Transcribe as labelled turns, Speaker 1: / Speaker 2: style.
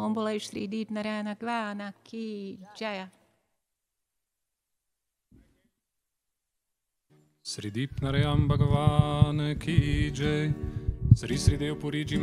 Speaker 1: Om Bole Shri Deep Narayana Gvana Ki Jaya.
Speaker 2: Sri Deep Narayana Bhagavan Ki Jai. Sri Sri Dev Puri Ji